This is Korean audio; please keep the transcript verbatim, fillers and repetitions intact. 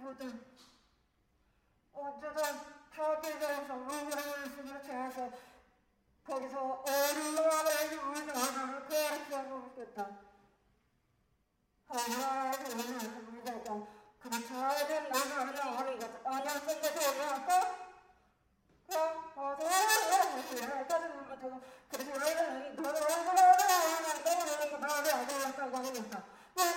누구든 언제든 타계에서 의심을 채워서 거기서 얼마나 유명을 가르쳐 보겠다. 하나의 의미가 그 작은 나라의 어리가 안양 속에서 올라왔고 그럼 어서 그래서 그래서